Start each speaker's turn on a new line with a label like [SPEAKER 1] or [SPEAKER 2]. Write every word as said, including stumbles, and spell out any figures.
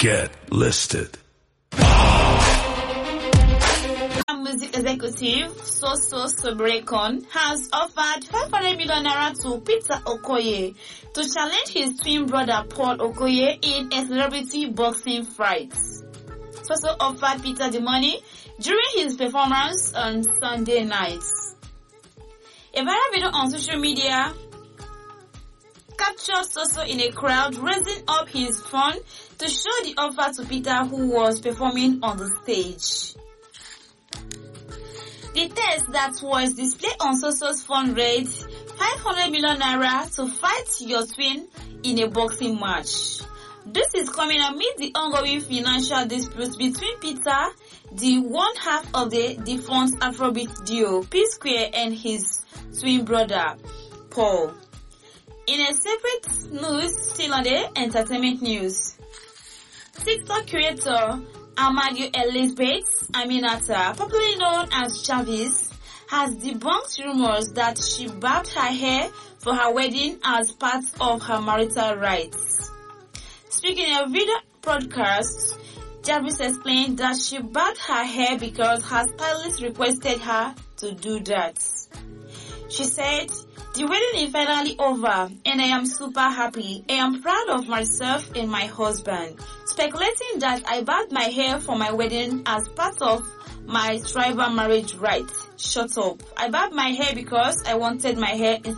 [SPEAKER 1] Get listed.
[SPEAKER 2] Music executive Soso Sobrekon has offered five hundred million naira to Peter Okoye to challenge his twin brother Paul Okoye in a celebrity boxing fight. Soso offered Peter the money during his performance on Sunday night. A viral video on social media captured Soso in a crowd raising up his phone to show the offer to Peter, who was performing on the stage. The text that was displayed on Soso's phone read, five hundred million naira to fight your twin in a boxing match. This is coming amid the ongoing financial dispute between Peter, the one half of the defunct Afrobeat duo P-Square, and his twin brother, Paul. In a separate news, still on the entertainment news, TikTok creator Amadio Elizabeth Aminata, popularly known as Chavis, has debunked rumors that she barbed her hair for her wedding as part of her marital rites. Speaking in a video broadcast, Chavis explained that she barbed her hair because her stylist requested her to do that. She said, "The wedding is finally over and I am super happy. I am proud of myself and my husband. Speculating that I barbed my hair for my wedding as part of my tribal marriage rite. Shut up. I barbed my hair because I wanted my hair